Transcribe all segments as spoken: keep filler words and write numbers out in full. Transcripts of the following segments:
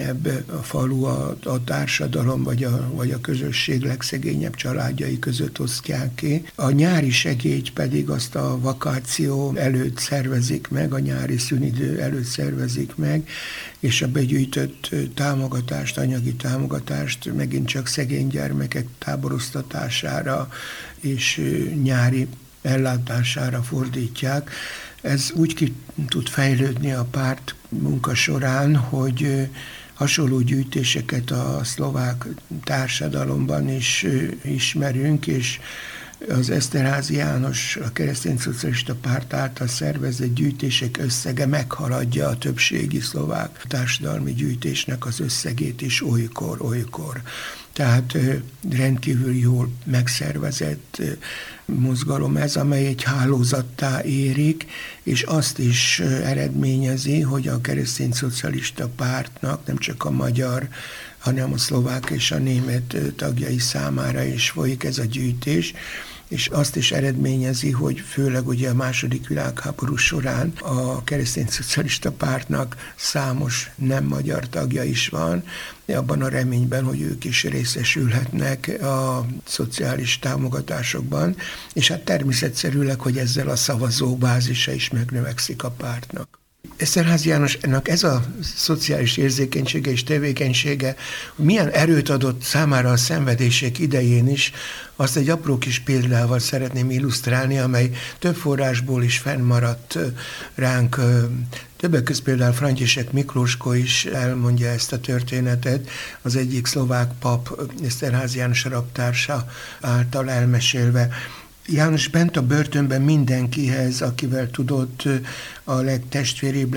ebbe a falu a, a társadalom vagy a, vagy a közösség legszegényebb családjai között osztják ki. A nyári segélyt pedig azt a vakáció előtt szervezik meg, a nyári szünidő előtt szervezik meg, és a begyűjtött támogatást, anyagi támogatást megint csak szegény gyermekek táboroztatására és nyári ellátására fordítják. Ez úgy ki tud fejlődni a párt munka során, hogy hasonló gyűjtéseket a szlovák társadalomban is ismerünk, és az Eszterházy János, a Keresztény Szocialista Párt által szervezett gyűjtések összege meghaladja a többségi szlovák társadalmi gyűjtésnek az összegét is olykor-olykor. Tehát rendkívül jól megszervezett mozgalom ez, amely egy hálózattá érik, és azt is eredményezi, hogy a Keresztény Szocialista Pártnak nem csak a magyar, hanem a szlovák és a német tagjai számára is folyik ez a gyűjtés, és azt is eredményezi, hogy főleg ugye a második világháború során a Keresztény Szocialista Pártnak számos nem magyar tagja is van, abban a reményben, hogy ők is részesülhetnek a szociális támogatásokban, és hát természetszerűleg, hogy ezzel a szavazóbázisa is megnövekszik a pártnak. Eszterházy Jánosnak ez a szociális érzékenysége és tevékenysége milyen erőt adott számára a szenvedések idején is, azt egy apró kis példával szeretném illusztrálni, amely több forrásból is fennmaradt ránk. Többek között például František Miklósko is elmondja ezt a történetet, az egyik szlovák pap, Eszterházy János rabtársa által elmesélve. János bent a börtönben mindenkihez, akivel tudott, a legtestvéribb,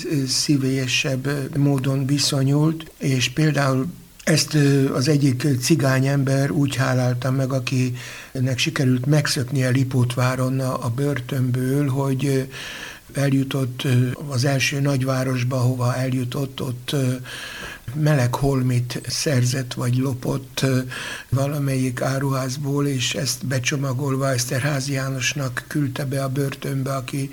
legszívélyesebb módon viszonyult, és például ezt az egyik cigány ember úgy hálálta meg, akinek sikerült megszöknie Lipótváron a börtönből, hogy eljutott az első nagyvárosba, hova eljutott, ott meleg holmit szerzett vagy lopott valamelyik áruházból, és ezt becsomagolva Eszterházy Jánosnak küldte be a börtönbe, aki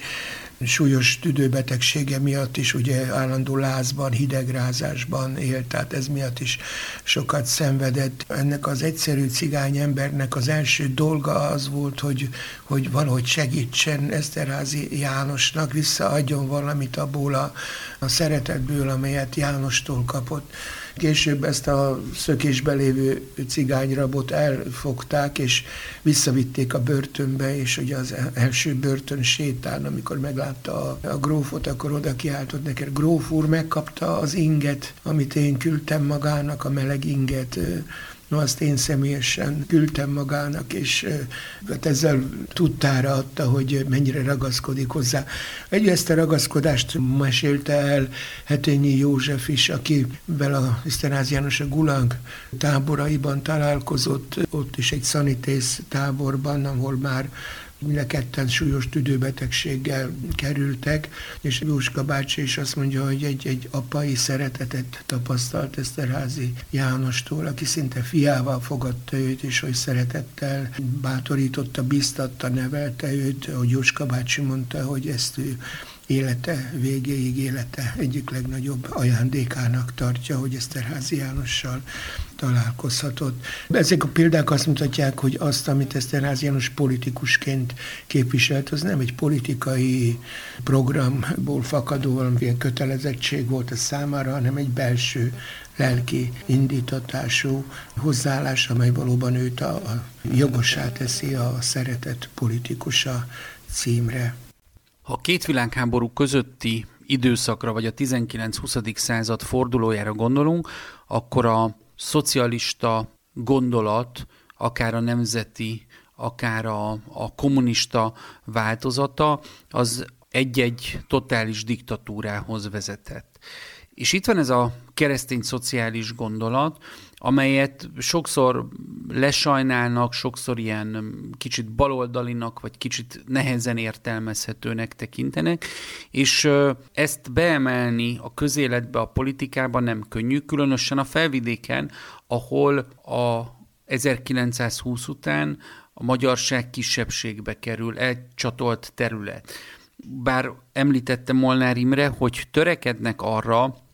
súlyos tüdőbetegsége miatt is ugye állandó lázban, hidegrázásban élt, tehát ez miatt is sokat szenvedett. Ennek az egyszerű cigány embernek az első dolga az volt, hogy, hogy valahogy segítsen Eszterházy Jánosnak, visszaadjon valamit abból a, a szeretetből, amelyet Jánostól kapott. Később ezt a szökésbe lévő cigányrabot elfogták, és visszavitték a börtönbe, és ugye az első börtön sétán, amikor meglátta a, a grófot, akkor oda kiáltott neki, gróf úr, megkapta az inget, amit én küldtem magának, a meleg inget. No, azt én személyesen küldtem magának, és hát ezzel tudtára adta, hogy mennyire ragaszkodik hozzá. Egy ezt a ragaszkodást mesélte el Hetényi József is, akivel a Eszterházy János a Gulag táboraiban találkozott, ott is egy szanitész táborban, ahol már mind a ketten súlyos tüdőbetegséggel kerültek, és Jóska bácsi is azt mondja, hogy egy, egy apai szeretetet tapasztalt Eszterházy Jánostól, aki szinte fiával fogadta őt, és hogy szeretettel bátorította, biztatta, nevelte őt, ahogy Jóska bácsi mondta, hogy ezt ő élete végéig, élete egyik legnagyobb ajándékának tartja, hogy Eszterházy Jánossal találkozhatott. Ezek a példák azt mutatják, hogy azt, amit Eszterházy János politikusként képviselt, az nem egy politikai programból fakadó valamilyen kötelezettség volt a számára, hanem egy belső lelki indítatású hozzáállás, amely valóban őt a, a jogossá teszi a szeretett politikusa címre. Ha a két világháború közötti időszakra, vagy a tizenkilenc-huszadik század fordulójára gondolunk, akkor a szocialista gondolat, akár a nemzeti, akár a, a kommunista változata, az egy-egy totális diktatúrához vezetett. És itt van ez a keresztény szociális gondolat, amelyet sokszor lesajnálnak, sokszor ilyen kicsit baloldalinak, vagy kicsit nehezen értelmezhetőnek tekintenek, és ezt beemelni a közéletbe, a politikába nem könnyű, különösen a felvidéken, ahol a ezerkilencszázhúsz után a magyarság kisebbségbe kerül, elcsatolt terület. Bár említette Molnár Imre, hogy törekednek arra,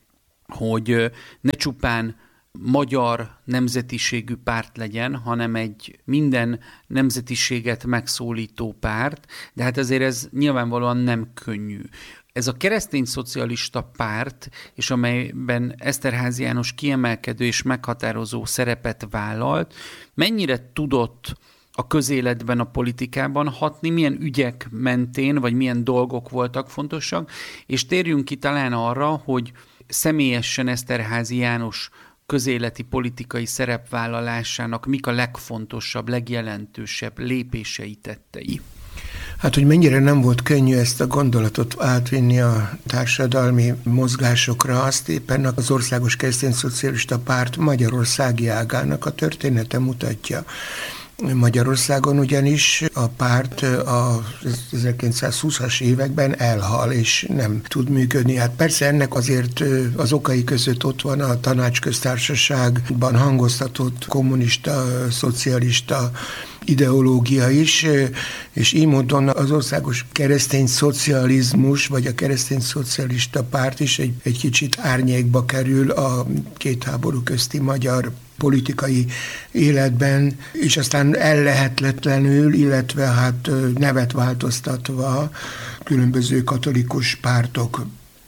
hogy ne csupán magyar nemzetiségű párt legyen, hanem egy minden nemzetiséget megszólító párt, de hát azért ez nyilvánvalóan nem könnyű. Ez a keresztény szocialista párt, és amelyben Eszterházy János kiemelkedő és meghatározó szerepet vállalt, mennyire tudott a közéletben, a politikában hatni, milyen ügyek mentén, vagy milyen dolgok voltak fontosak, és térjünk ki talán arra, hogy személyesen Eszterházy János közéleti politikai szerepvállalásának mik a legfontosabb, legjelentősebb lépései, tettei. Hát, hogy mennyire nem volt könnyű ezt a gondolatot átvinni a társadalmi mozgásokra, azt éppen az Országos Keresztényszocialista Párt magyarországi ágának a története mutatja. Magyarországon ugyanis a párt az ezerkilencszázhúszas években elhal, és nem tud működni. Hát persze ennek azért az okai között ott van a Tanácsköztársaságban hangoztatott kommunista, szocialista ideológia is, és így módon az országos keresztény szocializmus, vagy a keresztény szocialista párt is egy, egy kicsit árnyékba kerül a két háború közti magyar politikai életben, és aztán ellehetetlenül, illetve hát nevet változtatva különböző katolikus pártok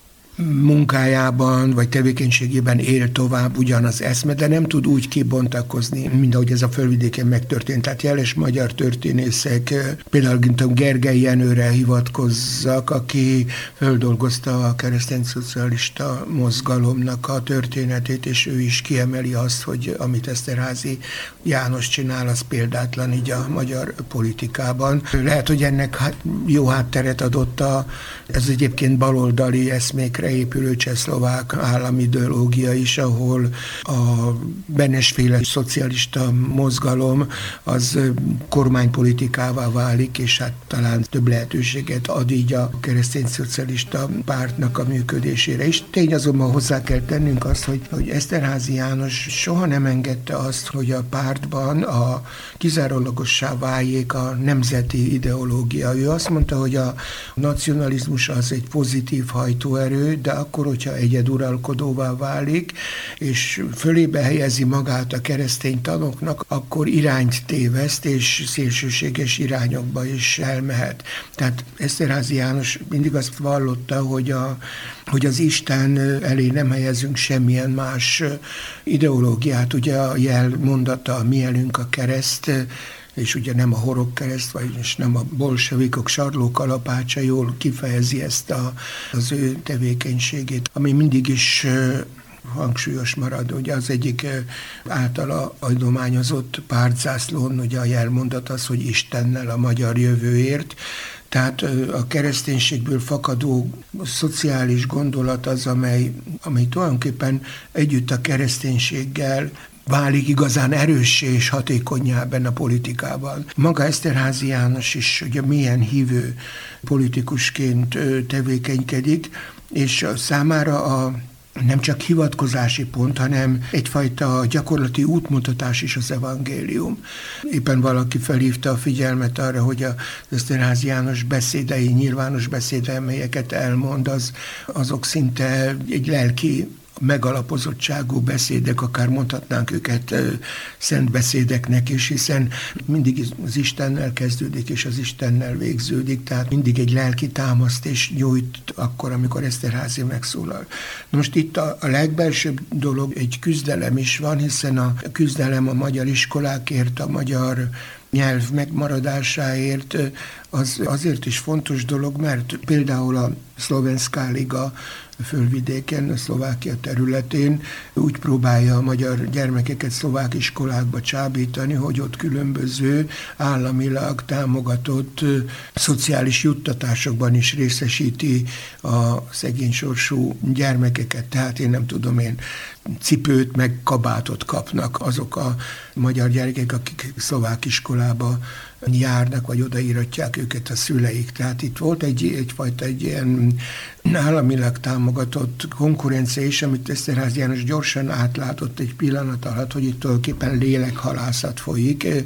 munkájában vagy tevékenységében él tovább ugyanaz eszme, de nem tud úgy kibontakozni, mint ahogy ez a Földvidéken megtörtént. Tehát jeles magyar történészek, például Gergely Jenőre hivatkozzak, aki földolgozta a keresztény szocialista mozgalomnak a történetét, és ő is kiemeli azt, hogy amit Eszterházy János csinál, az példátlan így a magyar politikában. Lehet, hogy ennek jó hátteret adott a, ez egyébként baloldali eszmékre épülő csehszlovák államideológia is, ahol a Benes-féle szocialista mozgalom az kormánypolitikává válik, és hát talán több lehetőséget ad így a keresztény szocialista pártnak a működésére is. Tény azonban hozzá kell tennünk azt, hogy, hogy Eszterházy János soha nem engedte azt, hogy a pártban a kizárólagossá váljék a nemzeti ideológia. Ő azt mondta, hogy a nacionalizmus az egy pozitív hajtóerő, de akkor, hogyha egyeduralkodóvá válik, és fölébe helyezi magát a keresztény tanoknak, akkor irányt téveszt, és szélsőséges irányokba is elmehet. Tehát Eszterházy János mindig azt vallotta, hogy, a, hogy az Isten elé nem helyezünk semmilyen más ideológiát. Ugye a jel mondata, a mi elünk a kereszt, és ugye nem a horogkereszt, vagy nem a bolsevikok sarlókalapácsa jól kifejezi ezt a, az ő tevékenységét, ami mindig is hangsúlyos marad. Ugye az egyik általa adományozott pártzászlón ugye a jelmondat az, hogy Istennel a magyar jövőért. Tehát a kereszténységből fakadó szociális gondolat az, amely, amely tulajdonképpen együtt a kereszténységgel válik igazán erőssé és hatékonnyá ebben a politikában. Maga Eszterházy János is ugye milyen hívő politikusként tevékenykedik, és számára a nem csak hivatkozási pont, hanem egyfajta gyakorlati útmutatás is az evangélium. Éppen valaki felhívta a figyelmet arra, hogy az Eszterházy János beszédei, nyilvános beszédei, melyeket elmond, az, azok szinte egy lelki megalapozottságú beszédek, akár mondhatnánk őket szent beszédeknek is, hiszen mindig az Istennel kezdődik, és az Istennel végződik, tehát mindig egy lelki támaszt és nyújt akkor, amikor Eszterházy megszólal. Most itt a, a legbelsőbb dolog, egy küzdelem is van, hiszen a küzdelem a magyar iskolákért, a magyar nyelv megmaradásáért az azért is fontos dolog, mert például a Szlovenszká Liga Földvidéken, a Szlovákia területén úgy próbálja a magyar gyermekeket szlovák iskolákba csábítani, hogy ott különböző államilag támogatott szociális juttatásokban is részesíti a szegény sorsú gyermekeket. Tehát én nem tudom, én cipőt meg kabátot kapnak azok a magyar gyerekek, akik szlovák iskolába járnak, vagy odaíratják őket a szüleik. Tehát itt volt egy, egyfajta egy ilyen államilag támogatott konkurencia is, amit Eszterházy János gyorsan átlátott egy pillanat alatt, hogy itt tulajdonképpen lélekhalászat folyik,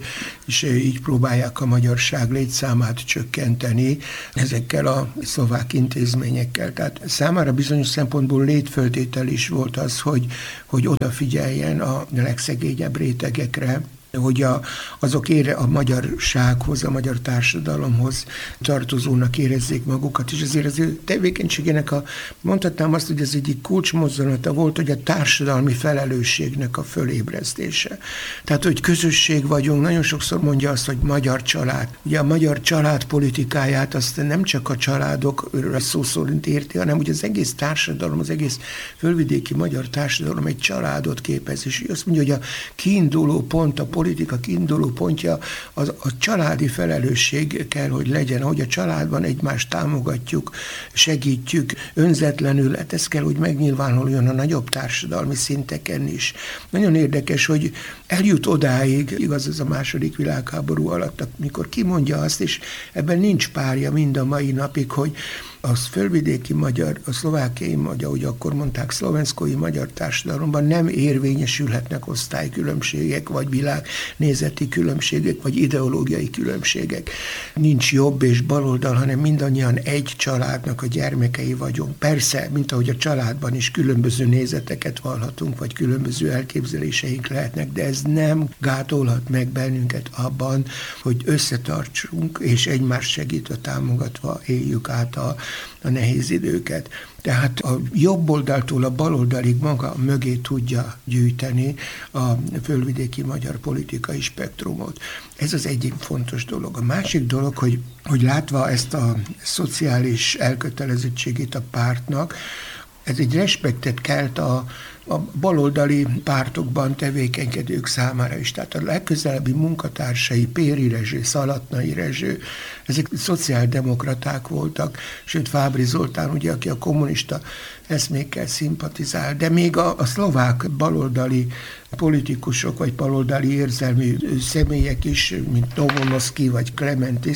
és így próbálják a magyarság létszámát csökkenteni ezekkel a szlovák intézményekkel. Tehát számára bizonyos szempontból létföltétel is volt az, hogy, hogy odafigyeljen a legszegényebb rétegekre, hogy a, azok ére a magyarsághoz, a magyar társadalomhoz tartozónak érezzék magukat, és ezért az ő tevékenységének a, mondhatnám azt, hogy ez egyik kulcsmozzanata volt, hogy a társadalmi felelősségnek a fölébresztése. Tehát, hogy közösség vagyunk, nagyon sokszor mondja azt, hogy magyar család. Ugye a magyar család politikáját azt nem csak a családokra szó szerint érti, hanem hogy az egész társadalom, az egész fölvidéki magyar társadalom egy családot képez, és azt mondja, hogy a kiinduló pont, a politika kiinduló pontja az, a családi felelősség kell, hogy legyen, ahogy a családban egymást támogatjuk, segítjük, önzetlenül, hát ez kell, hogy megnyilvánuljon a nagyobb társadalmi szinteken is. Nagyon érdekes, hogy eljut odáig, igaz ez a második világháború alatt, amikor kimondja azt, és ebben nincs párja mind a mai napig, hogy az fölvidéki magyar, a szlovákiai magyar, ahogy akkor mondták, szlovenszkói magyar társadalomban nem érvényesülhetnek osztálykülönbségek, vagy világnézeti különbségek, vagy ideológiai különbségek. Nincs jobb és baloldal, hanem mindannyian egy családnak a gyermekei vagyunk. Persze, mint ahogy a családban is különböző nézeteket vallhatunk, vagy különböző elképzeléseink lehetnek, de ez nem gátolhat meg bennünket abban, hogy összetartsunk, és egymást segítve, támogatva éljük át a a nehéz időket. Tehát a jobb oldaltól a bal oldalig maga mögé tudja gyűjteni a fölvidéki magyar politikai spektrumot. Ez az egyik fontos dolog. A másik dolog, hogy, hogy látva ezt a szociális elkötelezettségét a pártnak, ez egy respektet kelt a, a baloldali pártokban tevékenykedők számára is. Tehát a legközelebbi munkatársai, Péri Rezső, Szalatnai Rezső, ezek szociáldemokraták voltak, sőt Fábry Zoltán, ugye, aki a kommunista eszmékkel szimpatizál, de még a, a szlovák baloldali politikusok, vagy baloldali érzelmű személyek is, mint Novonoszki vagy Klementis,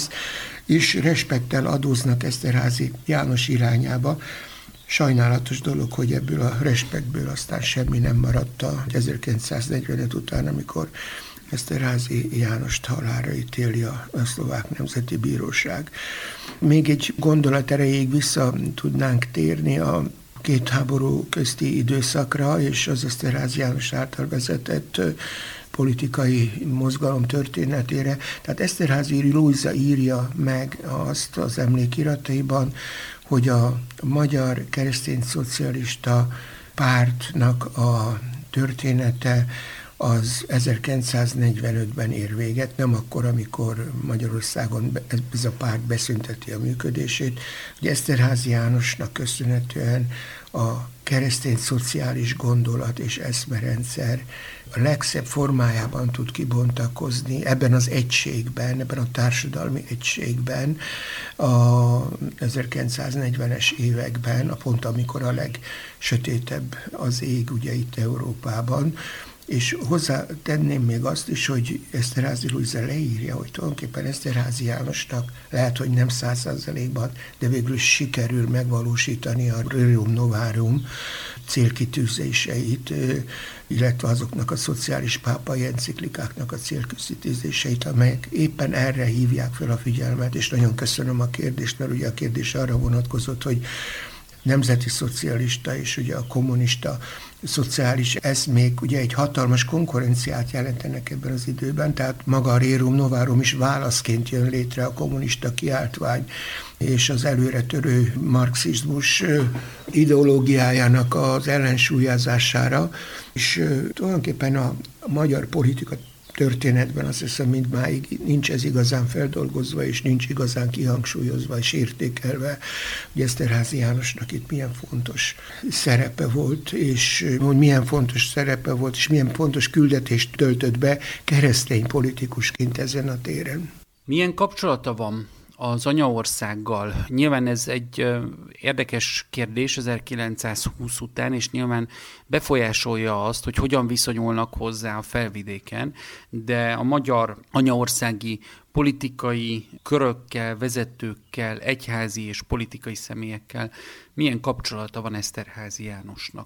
is respekttel adóznak Eszterházy János irányába. Sajnálatos dolog, hogy ebből a respektből aztán semmi nem maradt a ezerkilencszáznegyvenöt után, amikor Eszterházy Jánost halálra ítéli a, a Szlovák Nemzeti Bíróság. Még egy gondolat erejéig vissza tudnánk térni a két háború közti időszakra, és az Eszterházy János által vezetett politikai mozgalom történetére. Tehát Eszterházy Lujza írja meg azt az emlékirataiban, hogy a Magyar Keresztény Szocialista Pártnak a története az ezerkilencszáznegyvenötben ér véget, nem akkor, amikor Magyarországon ez a párt beszünteti a működését. Ugye Eszterházy Jánosnak köszönhetően a keresztény szociális gondolat és eszmerendszer a legszebb formájában tud kibontakozni ebben az egységben, ebben a társadalmi egységben a ezerkilencszáznegyvenes években, a pont amikor a legsötétebb az ég ugye itt Európában, és hozzá tenném még azt is, hogy Eszterházy Lujza leírja, hogy tulajdonképpen Eszterházy Jánosnak lehet, hogy nem száz százalékban, de végül sikerül megvalósítani a Rerum Novarum célkitűzéseit, illetve azoknak a szociális pápai enciklikáknak a célkitűzéseit, amelyek éppen erre hívják fel a figyelmet, és nagyon köszönöm a kérdést, mert ugye a kérdés arra vonatkozott, hogy nemzeti szocialista és ugye a kommunista szociális eszmék ugye egy hatalmas konkurenciát jelentenek ebben az időben, tehát maga a Rerum Novarum is válaszként jön létre a kommunista kiáltvány és az előretörő marxizmus ideológiájának az ellensúlyozására, és tulajdonképpen a magyar politika történetben azt hiszem mindmáig nincs ez igazán feldolgozva, és nincs igazán kihangsúlyozva és értékelve, hogy Eszterházy Jánosnak itt milyen fontos szerepe volt, és hogy milyen fontos szerepe volt, és milyen fontos küldetést töltött be keresztény politikusként ezen a téren. Milyen kapcsolata van az anyaországgal? Nyilván ez egy érdekes kérdés ezerkilencszázhúsz után, és nyilván befolyásolja azt, hogy hogyan viszonyulnak hozzá a felvidéken, de a magyar anyaországi politikai körökkel, vezetőkkel, egyházi és politikai személyekkel milyen kapcsolata van Eszterházy Jánosnak?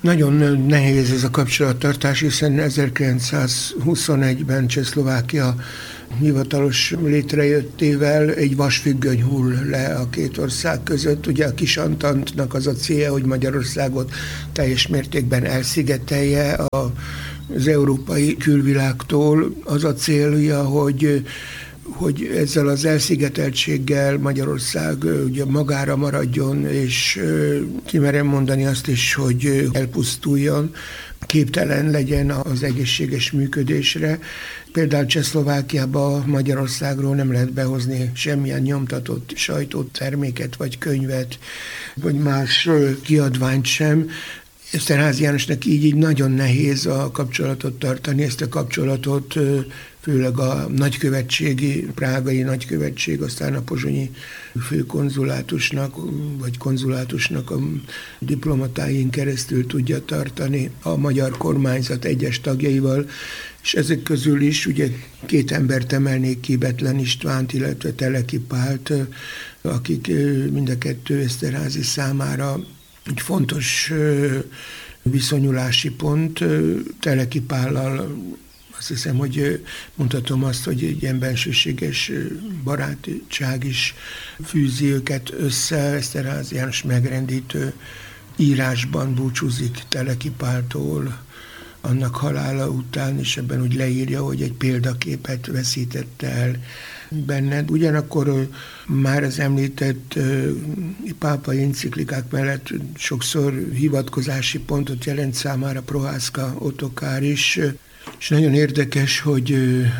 Nagyon nehéz ez a kapcsolattartás, hiszen ezerkilencszázhuszonegyben Csehszlovákia hivatalos létrejöttével egy vasfüggöny hull le a két ország között. Ugye a kis Antantnak az a célja, hogy Magyarországot teljes mértékben elszigetelje az európai külvilágtól. Az a célja, hogy hogy ezzel az elszigeteltséggel Magyarország ugye magára maradjon, és kimerem mondani azt is, hogy elpusztuljon, képtelen legyen az egészséges működésre. Például Csehszlovákiába Magyarországról nem lehet behozni semmilyen nyomtatott sajtóterméket, vagy könyvet, vagy más kiadványt sem. Eszterházy Jánosnak így, így nagyon nehéz a kapcsolatot tartani, ezt a kapcsolatot főleg a nagykövetségi, prágai nagykövetség, aztán a pozsonyi főkonzulátusnak, vagy konzulátusnak a diplomatáin keresztül tudja tartani a magyar kormányzat egyes tagjaival, és ezek közül is ugye két embert emelnék ki, Bethlen Istvánt, illetve Teleki Pált, akik mind a kettő Eszterházy számára egy fontos viszonyulási pont. Teleki Pállal azt hiszem, hogy mondhatom azt, hogy egy ilyen bensőséges barátság is fűzi őket össze. Eszterházy János megrendítő írásban búcsúzik Teleki Páltól annak halála után, és ebben úgy leírja, hogy egy példaképet veszítette el benned. Ugyanakkor már az említett pápai enciklikák mellett sokszor hivatkozási pontot jelent számára Prohászka Ottokár is, és nagyon érdekes, hogy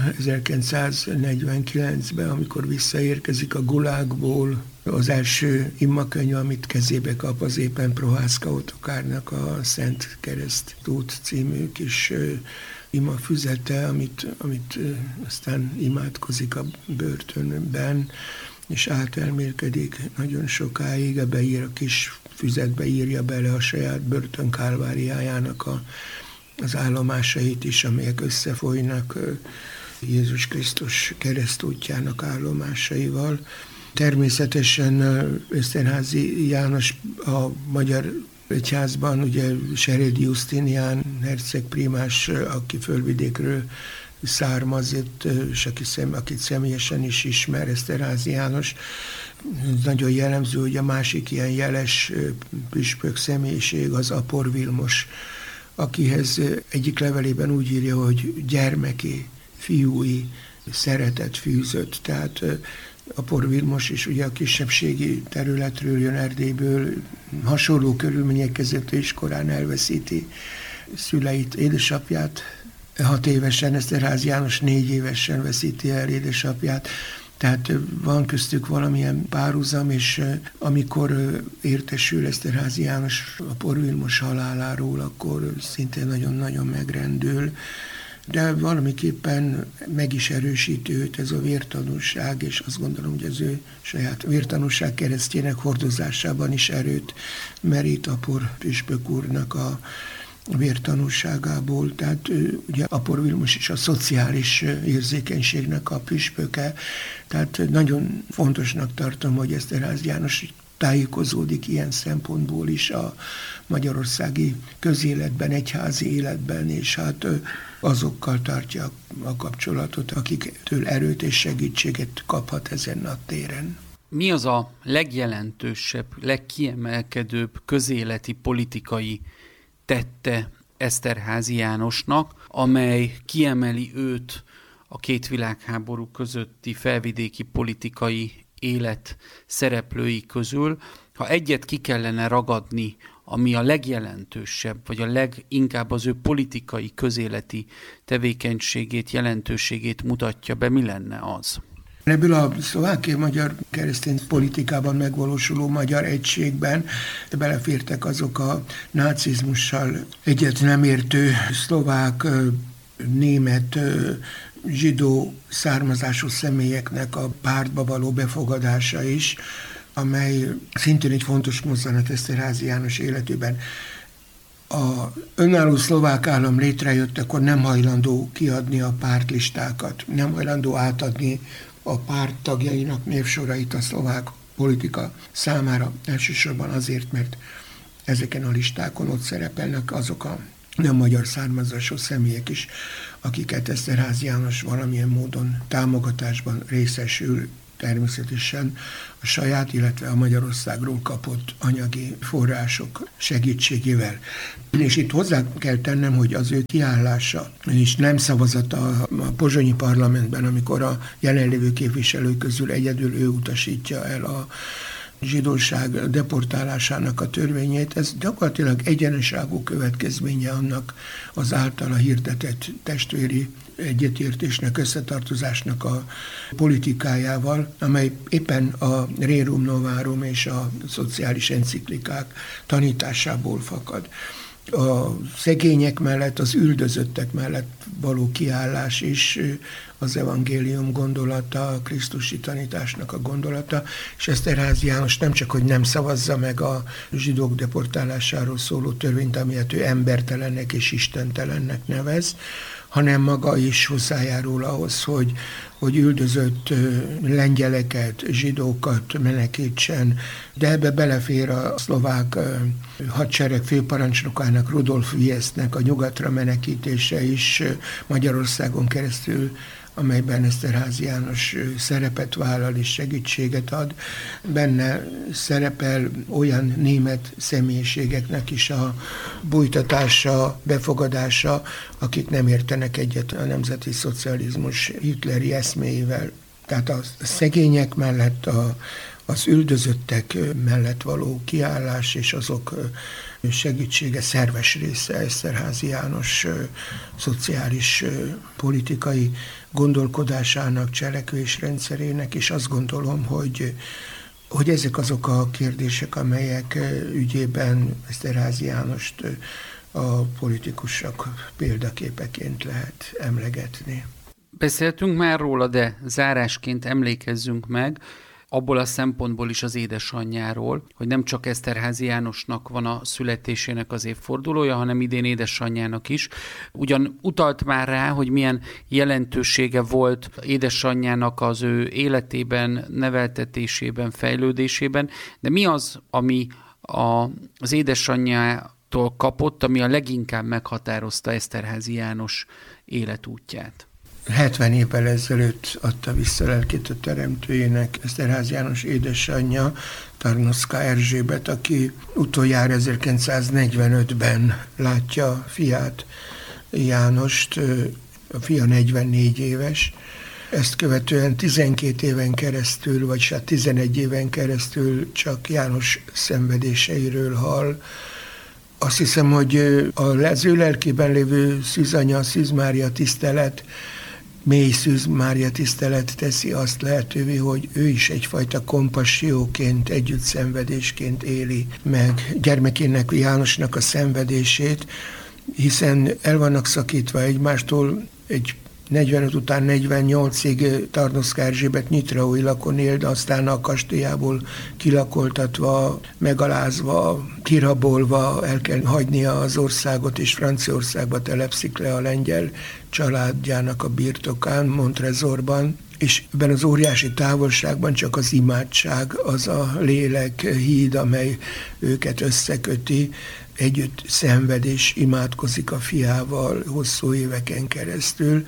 ezerkilencszáznegyvenkilencben, amikor visszaérkezik a Gulágból, az első imakönyv, amit kezébe kap, az éppen Prohászka Ottokárnak a Szent Keresztút című kis ima füzete, amit, amit aztán imádkozik a börtönben, és átelmélkedik nagyon sokáig, ebbe ír a kis füzetbe írja bele a saját börtön kálváriájának a, az állomásait is, amelyek összefolynak Jézus Krisztus keresztútjának állomásaival. Természetesen Eszterházy János a magyar egyházban, ugye Seredi Justinián herceg primás, aki Földvidékről származott, és aki szem, akit személyesen is ismer, Eszterházy János. Nagyon jellemző, hogy a másik ilyen jeles püspök személyiség az Apor Vilmos, akihez egyik levelében úgy írja, hogy gyermeki, fiúi szeretet fűzött. Tehát Apor Vilmos is ugye a kisebbségi területről jön, Erdélyből, hasonló körülmények között is korán elveszíti szüleit, édesapját. Hat évesen, Eszterházy János négy évesen veszíti el édesapját. Tehát van köztük valamilyen párhuzam, és amikor értesül Eszterházy János Apor Vilmos haláláról, akkor szintén nagyon-nagyon megrendül. De valamiképpen meg is erősíti őt ez a vértanúság, és azt gondolom, hogy az ő saját vértanúság keresztjének hordozásában is erőt merít Apor püspök úrnak a vértanúságából. Tehát ugye Apor Vilmos is a szociális érzékenységnek a püspöke, tehát nagyon fontosnak tartom, hogy Eszterházy János tájékozódik ilyen szempontból is a magyarországi közéletben, egyházi életben, és hát azokkal tartja a kapcsolatot, akiktől erőt és segítséget kaphat ezen a téren. Mi az a legjelentősebb, legkiemelkedőbb közéleti politikai tette Eszterházy Jánosnak, amely kiemeli őt a két világháború közötti felvidéki politikai élet szereplői közül? Ha egyet ki kellene ragadni, ami a legjelentősebb, vagy a leginkább az ő politikai, közéleti tevékenységét, jelentőségét mutatja be, mi lenne az? Ebből a szlovákiai-magyar keresztény politikában megvalósuló magyar egységben belefértek azok a nácizmussal egyet nem értő szlovák, német, zsidó származású személyeknek a pártba való befogadása is, amely szintén egy fontos mozzanat Eszterházy János életében. A önálló szlovák állam létrejött, akkor nem hajlandó kiadni a pártlistákat, nem hajlandó átadni a párt tagjainak névsorait a szlovák politika számára, elsősorban azért, mert ezeken a listákon ott szerepelnek azok a nem magyar származású személyek is, akiket Eszterházy János valamilyen módon támogatásban részesül, természetesen a saját, illetve a Magyarországról kapott anyagi források segítségével. És itt hozzá kell tennem, hogy az ő kiállása és nem szavazata a pozsonyi parlamentben, amikor a jelenlévő képviselők közül egyedül ő utasítja el a zsidóság deportálásának a törvényét, ez gyakorlatilag egyeneságú következménye annak az általa hirdetett testvéri egyetértésnek, összetartozásnak a politikájával, amely éppen a Rerum Novarum és a szociális enciklikák tanításából fakad. A szegények mellett, az üldözöttek mellett való kiállás is az evangélium gondolata, a krisztusi tanításnak a gondolata, és Eszterházy János nem csak, hogy nem szavazza meg a zsidók deportálásáról szóló törvényt, amilyet ő embertelennek és istentelennek nevez, hanem maga is hozzájárul ahhoz, hogy, hogy üldözött lengyeleket, zsidókat menekítsen, de ebbe belefér a szlovák hadsereg főparancsnokának, Rudolf Wiesnek a nyugatra menekítése is Magyarországon keresztül, amelyben Eszterházy János szerepet vállal és segítséget ad. Benne szerepel olyan német személyiségeknek is a bújtatása, befogadása, akik nem értenek egyet a nemzeti szocializmus hitleri eszméivel. Tehát a szegények mellett, a, az üldözöttek mellett való kiállás és azok segítsége szerves része Eszterházy János szociális politikai gondolkodásának, cselekvésrendszerének, és azt gondolom, hogy, hogy ezek azok a kérdések, amelyek ügyében Eszterházy Jánost a politikusok példaképeként lehet emlegetni. Beszéltünk már róla, de zárásként emlékezzünk meg abból a szempontból is az édesanyjáról, hogy nem csak Eszterházy Jánosnak van a születésének az évfordulója, hanem idén édesanyjának is. Ugyan utalt már rá, hogy milyen jelentősége volt édesanyjának az ő életében, neveltetésében, fejlődésében, de mi az, ami a, az édesanyjától kapott, ami a leginkább meghatározta Eszterházy János életútját? hetven évvel ezelőtt adta vissza lelkét a teremtőjének Eszterházy János édesanyja, Tarnowska Erzsébet, aki utoljára ezerkilencszáznegyvenötben látja fiát, Jánost, a fia negyvennégy éves. Ezt követően tizenkét éven keresztül, vagy hát tizenegy éven keresztül csak János szenvedéseiről hall. Azt hiszem, hogy az ő lelkében lévő Szűzanya, Szűz Mária tisztelet, mély Szűz Mária tisztelet teszi azt lehetővé, hogy ő is egyfajta kompasszióként, együttszenvedésként éli meg gyermekének, Jánosnak a szenvedését, hiszen el vannak szakítva egymástól, egy negyvenöt után negyvennyolcig Tarnowska Erzsébet Nyitraói lakon él, de aztán a kastélyából kilakoltatva, megalázva, kirabolva el kell hagynia az országot, és Franciaországba telepszik le a lengyel családjának a birtokán, Montrezorban, és ebben az óriási távolságban csak az imádság, az a lélek híd, amely őket összeköti, együtt szenved és imádkozik a fiával hosszú éveken keresztül,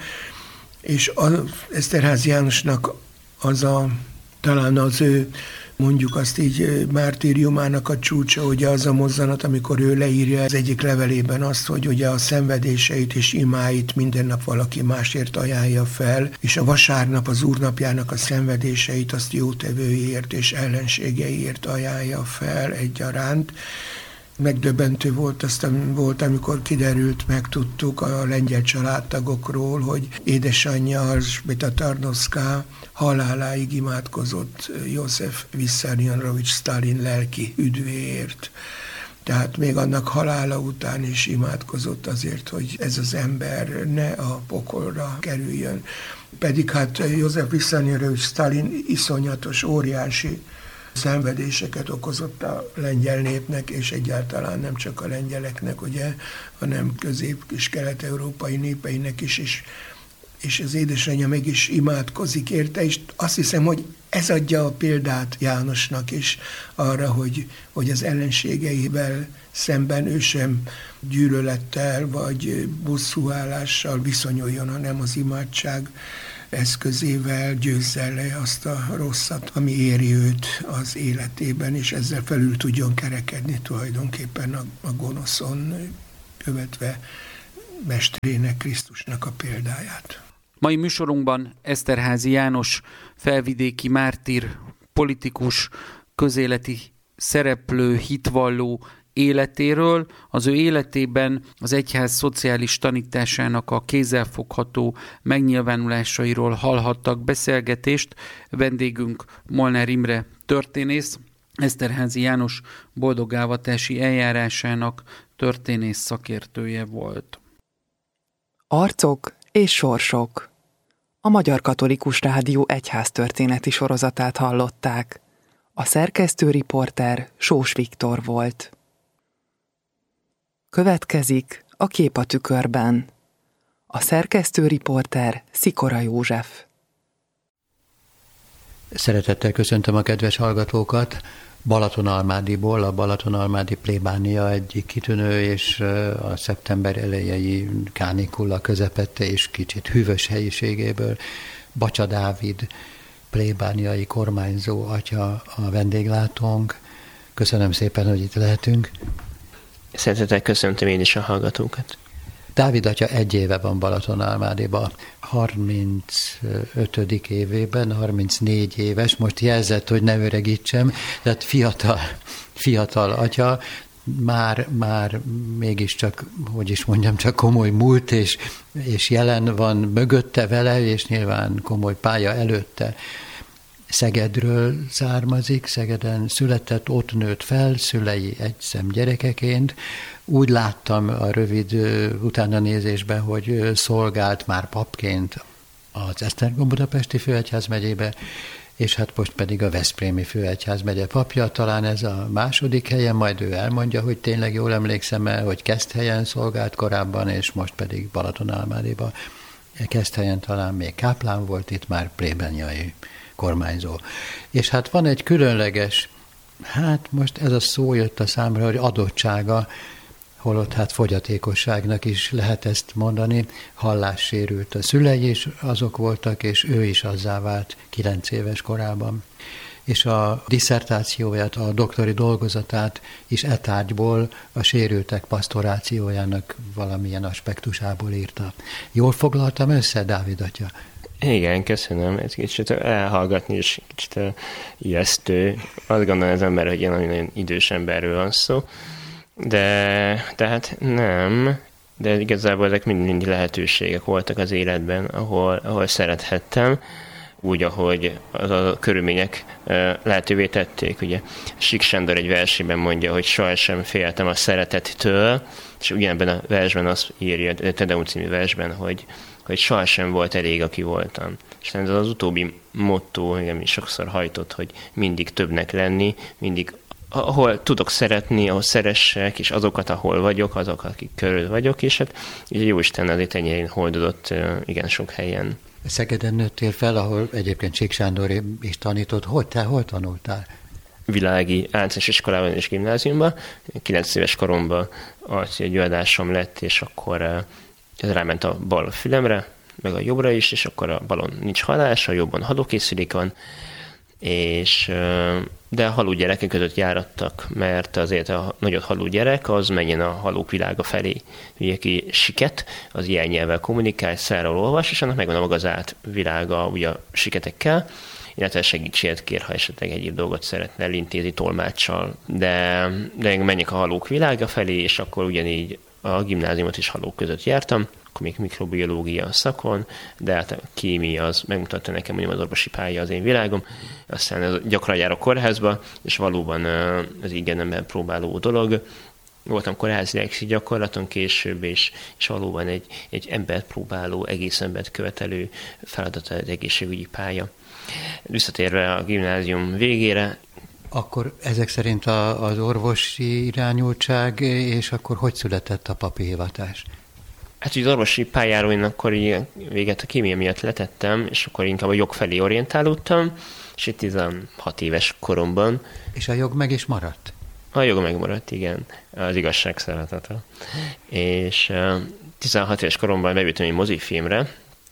és Eszterházy Jánosnak az a, talán az ő, mondjuk azt így, mártíriumának a csúcsa, ugye az a mozzanat, amikor ő leírja az egyik levelében azt, hogy ugye a szenvedéseit és imáit minden nap valaki másért ajánlja fel, és a vasárnap, az úrnapjának a szenvedéseit azt jótevőiért és ellenségeiért ajánlja fel egyaránt. Megdöbbentő volt, aztán volt, amikor kiderült, megtudtuk a lengyel családtagokról, hogy édesanyja, Elzsbieta Tarnowska haláláig imádkozott József Vissarionovics Sztálin lelki üdvéért. Tehát még annak halála után is imádkozott azért, hogy ez az ember ne a pokolra kerüljön. Pedig hát József Vissarionovics Sztálin iszonyatos, óriási szenvedéseket okozott a lengyel népnek, és egyáltalán nem csak a lengyeleknek, ugye, hanem közép- és kelet-európai népeinek is, és és az édesanyja meg is imádkozik érte, és azt hiszem, hogy ez adja a példát Jánosnak is arra, hogy, hogy az ellenségeivel szemben ő sem gyűlölettel vagy bosszúállással viszonyuljon, hanem az imádság eszközével győzze le azt a rosszat, ami éri őt az életében, és ezzel felül tudjon kerekedni tulajdonképpen a, a gonoszon, követve mesterének, Krisztusnak a példáját. Mai műsorunkban Eszterházy János felvidéki mártír, politikus, közéleti szereplő, hitvalló életéről, az ő életében az egyház szociális tanításának a kézzelfogható megnyilvánulásairól hallhattak beszélgetést. Vendégünk Molnár Imre történész, Eszterházy János boldogálvatási eljárásának történész szakértője volt. Arcok és sorsok. A Magyar Katolikus Rádió egyháztörténeti sorozatát hallották. A szerkesztő riporter Sós Viktor volt. Következik a Kép a tükörben. A szerkesztő riporter Szikora József. Szeretettel köszöntöm a kedves hallgatókat. Balatonalmádiból, a Balatonalmádi plébánia egyik kitűnő és a szeptember elejei kánikula közepette és kicsit hűvös helyiségéből Bacsa Dávid plébániai kormányzó atya a vendéglátónk. Köszönöm szépen, hogy itt lehetünk. Szeretettel köszöntöm én is a hallgatókat. Dávid atya egy éve van Balatonalmádiban, harmincötödik évében, harmincnégy éves, most jelzett, hogy ne öregítsem, tehát fiatal, fiatal atya, már, már mégiscsak, hogy is mondjam, csak komoly múlt és, és jelen van mögötte vele, és nyilván komoly pálya előtte. Szegedről származik, Szegeden született, ott nőtt fel, szülei egyszem gyerekeként. Úgy láttam a rövid utána nézésben, hogy szolgált már papként az Esztergom-Budapesti főegyházmegyébe, és hát most pedig a Veszprémi főegyházmegye papja, talán ez a második helyen, majd ő elmondja, hogy tényleg jól emlékszem el, hogy Keszthelyen szolgált korábban, és most pedig Balatonalmádiba. Keszthelyen talán még káplán volt, itt már plébániai kormányzó. És hát van egy különleges, hát most ez a szó jött a számra, hogy adottsága, holott hát fogyatékosságnak is lehet ezt mondani, hallássérült a szülei is azok voltak, és ő is azzá vált kilenc éves korában. És a disszertációját, a doktori dolgozatát is e tárgyból a sérültek pasztorációjának valamilyen aspektusából írta. Jól foglaltam össze, Dávid atya? Igen, köszönöm. Ez kicsit elhallgatni is kicsit ijesztő. Azt gondolom az ember, hogy ilyen nagyon idős emberről van szó. De tehát nem, de igazából ezek mind, mind lehetőségek voltak az életben, ahol, ahol szerethettem, úgy, ahogy az a körülmények lehetővé tették. Ugye Sík Sándor egy versében mondja, hogy sohasem féltem a szeretettől, és ugyanebben a versben azt írja, a Te Deum című versben, hogy, hogy sohasem volt elég, aki voltam. És ez az utóbbi motto engem is sokszor hajtott, hogy mindig többnek lenni, mindig ahol tudok szeretni, ahol szeressek, és azokat, ahol vagyok, azok, akik körül vagyok, és hát így Jóisten azért ennyire holdodott igen sok helyen. Szegeden nőttél fel, ahol egyébként Sík Sándor is tanított. Hogy te, hol tanultál? Világi általános iskolában és gimnáziumban. kilenc éves koromban egy adásom lett, és akkor ez ráment a bal fülemre, meg a jobbra is, és akkor a balon nincs hallás, a jobban hallókészülék van, és de a haló gyerekek között járattak, mert azért a nagyot haló gyerek az menjen a halók világa felé. Ugye, aki siket, az ilyen nyelvvel kommunikál, szárral olvas, és annak megvan a maga zárt világa ugye a siketekkel, illetve segítséget kér, ha esetleg egyéb dolgot szeretne elintézni tolmáccsal. De, de menjek a halók világa felé, és akkor ugyanígy a gimnáziumot is halók között jártam, akkor még mikrobiológia szakon, de hát a kémia az megmutatta nekem, hogy az orvosi pálya az én világom. Aztán gyakran járok kórházba, és valóban ez igen ember próbáló dolog. Voltam kórházi lexi gyakorlaton később, és, és valóban egy, egy embert próbáló, egész embert követelő feladata egy egészségügyi pálya. Visszatérve a gimnázium végére, akkor ezek szerint a, az orvosi irányultság, és akkor hogy született a papi hivatás? Hát az orvosi pályáról én akkor így véget a kémia miatt letettem, és akkor inkább a jog felé orientálódtam, és itt tizenhat éves koromban. És a jog meg is maradt? A jog megmaradt, igen. Az igazság szeretete. És tizenhat éves koromban beültem egy mozifilmre,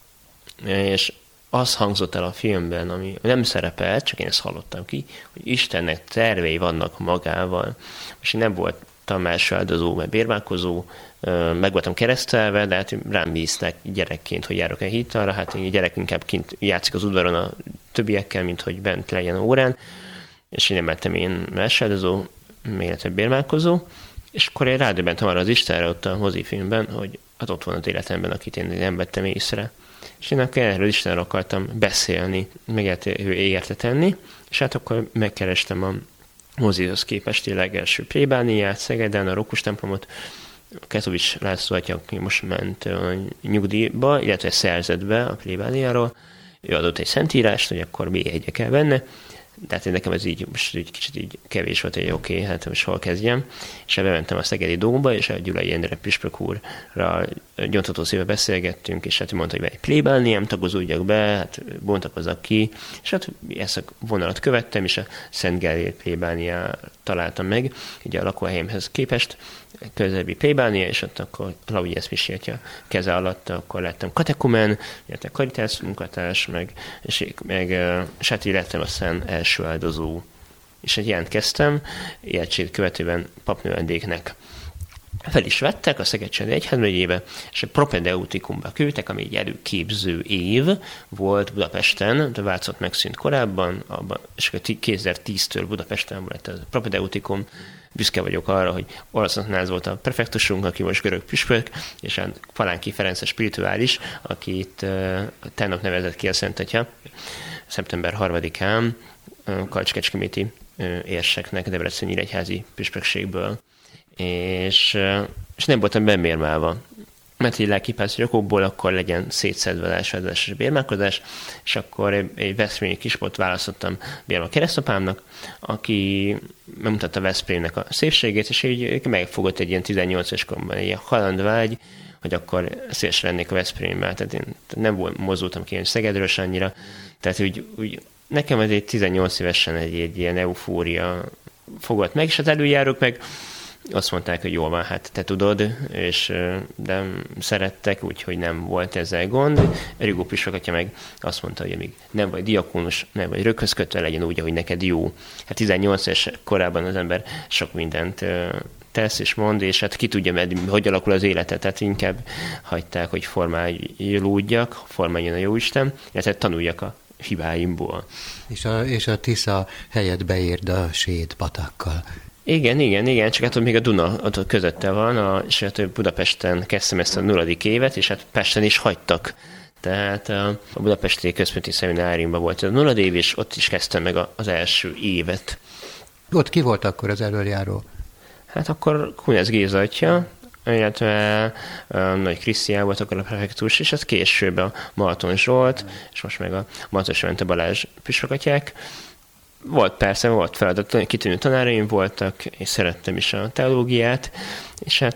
és az hangzott el a filmben, ami nem szerepelt, csak én ezt hallottam ki, hogy Istennek tervei vannak magával. És én nem voltam első áldozó, mert bérválkozó, meg voltam keresztelve, de hát rám bízták gyerekként, hogy járok el hittalra, hát én gyerek inkább kint játszik az udvaron a többiekkel, mint hogy bent legyen órán, és én nem lettem én első áldozó, illetve bérválkozó, és akkor én rádöbbentem arra az Istenre ott a mozifilmben, hogy hát ott van az életemben, akit én nem vettem észre. És én akkor erről Istenről akartam beszélni, megértő érte tenni, és hát akkor megkerestem a mozihoz képesti legelső plébániát, Szegeden, a Rókus templomot, Ketovics László atya, aki most ment a nyugdíjba, illetve szerzett be a plébániáról, ő adott egy szentírást, hogy akkor bé egyre kell benne, de hát nekem ez így, most így kicsit így kevés volt, hogy oké, okay, hát most hol kezdjem. És bementem a Szegedi Dómba, és a Gyulai Endre püspök úrral gyóntató szépen beszélgettünk, és hát mondta, hogy egy plébániám, tagozódjak be, hát bontakozzak ki, és hát ezt a vonalat követtem, és a Szent Gellért plébániát találtam meg, ugye a lakóhelyemhez képest, közelebbi plébánia, és ott akkor Laudius Misi atya keze alatt akkor lettem katekumen, illetve karitász munkatárs, meg, és, meg és hát így lettem aztán első áldozó. És egy jelentkeztem, ilyetség követően papnövendéknek. Fel is vettek a Szeged-Csendi Egyházmegyébe, és egy propedeutikumba küldtek, ami egy előképző év volt Budapesten, de Vácott megszűnt korábban, abban, és kétezer-tíztől Budapesten lett a propedeutikum. Büszke vagyok arra, hogy Olaszoknál volt a prefektusunk, aki most görög püspök, és a Palánki Ferenc a spirituális, akit uh, tegnap nevezett ki a Szent Atya, szeptember harmadikán uh, Kalcs-Kecskeméti uh, érseknek Debreceni Nyíregyházi püspökségből. És, uh, és nem voltam bemérmálva. Mert így lelkipásztori okokból akkor legyen szétszedve az elsődleges bérmálkozás, és akkor egy, egy veszprémi kispolt választottam bérma keresztapámnak, aki megmutatta Veszprémnek a szépségét, és így megfogott egy ilyen tizennyolc éves koromban egy halandvágy, hogy akkor szívesen lennék a Veszprémmel. Tehát én nem volt, mozdultam ki Szegedről annyira. Tehát úgy, úgy, nekem ez egy tizennyolc évesen egy, egy ilyen eufória fogott meg, és az előjárók meg azt mondták, hogy jól van, hát te tudod, és de szerettek, úgyhogy nem volt ezzel gond. Rigó püspök atya meg azt mondta, hogy még nem vagy diakónus, nem vagy röghöz kötve, legyen úgy, ahogy neked jó. Hát tizennyolc éves korában az ember sok mindent tesz és mond, és hát ki tudja, meddig, hogy alakul az életet, tehát inkább hagyták, hogy formálódjak, formáljon a Jóisten, illetve tanuljak a hibáimból. És a, és a Tisza helyett beírd a Sét patakkal. Igen, igen, igen, csak hát ott még a Duna ott közötte van, a, és hát Budapesten kezdtem ezt a nulladik évet, és hát Pesten is hagytak. Tehát a Budapesti Központi Szemináriumban volt a nulladik év, és ott is kezdtem meg az első évet. Ott ki volt akkor az elöljáró? Hát akkor Kunesz Géza atya, illetve Nagy Krisztián volt akkor a prefektus, és ez később a Marton Zsolt, és most meg a Marton Zsolt Balázs püspökatyák. Volt persze, volt feladat, kitűnő tanáraim voltak, és szerettem is a teológiát, és hát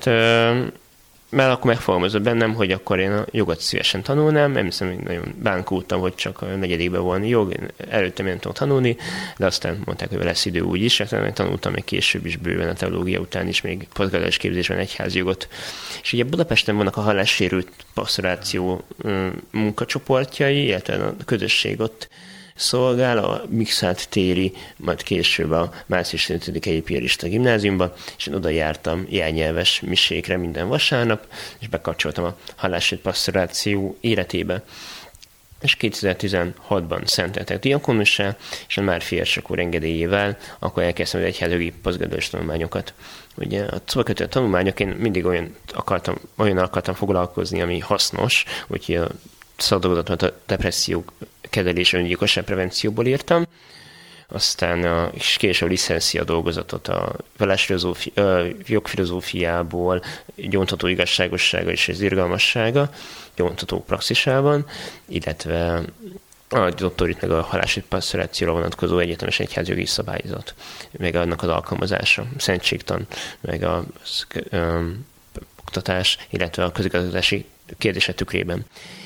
mert akkor megfogalmazott bennem, hogy akkor én a jogot szívesen tanulnám, nem hiszem, hogy nagyon bánkódtam, hogy csak a negyedikben volna jog, előtte nem tudom tanulni, de aztán mondták, hogy lesz idő úgy is, hát tanultam még később is bőven a teológia után is, még posztgraduális képzésben egyházjogot. És ugye Budapesten vannak a hallássérült pastoráció munkacsoportjai, illetve a közösség ott szolgál a Mikszáth téri, majd később a március ötödikei piarista gimnáziumba, és én oda jártam jelnyelves misékre minden vasárnap, és bekapcsoltam a hallássérült pastoráció életébe. És kétezer-tizenhatban szenteltek diakonussá, és a Márfi érsek úr engedélyével akkor elkezdtem az egyházjogi posztgraduális tanulmányokat. Ugye a szóval tanulmányok, én mindig olyan akartam, olyan akartam foglalkozni, ami hasznos, úgyhogy a szakdolgozatot a depresszió kezelés öngyilkosság prevencióból írtam, aztán a, és később licencia dolgozatot a vallásfilozófi, jogfilozófiából, gyóntató igazságossága és az irgalmassága, gyóntató praxisában, illetve a doktorit meg a hallássérült pastorációra vonatkozó egyetemes egyházjogi szabályzat, meg annak az alkalmazása, szentségtan, meg a oktatás, illetve a közigazgatási kérdések tükrében.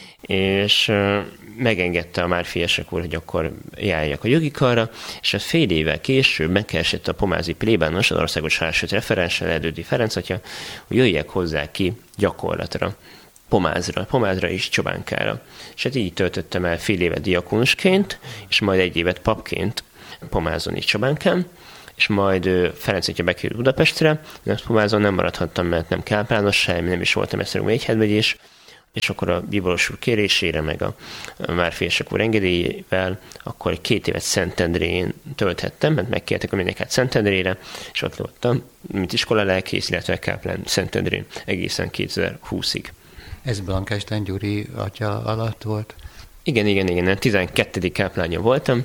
És megengedte a Márfi-Esek úr, hogy akkor járjak a jogi karra, és a fél évvel később megkeresett a pomázi plébános, az országos felsőt referense, Erdődi Ferenc atya, hogy jöjjek hozzá ki gyakorlatra, Pomázra, Pomázra és Csobánkára. És hát így töltöttem el fél évet diakonusként, és majd egy évet papként Pomázon és Csobánkán, és majd Ferenc atya bekerült Budapestre, de Pomázon nem maradhattam, mert nem káplánosság, nem is voltam egyszerűen egyhedvegyés, és akkor a bíboros úr kérésére, meg a Márfi-Esek úr engedélyével, akkor két évet Szentendrén tölthettem, mert megkértek, hogy menjek át Szentendrére, és ott voltam, mint iskola lelkész, illetve káplán Szentendrén egészen kétezer-húszig. Ez Blankenstein Gyuri atya alatt volt? Igen, igen, igen. tizenkettedik káplánja voltam,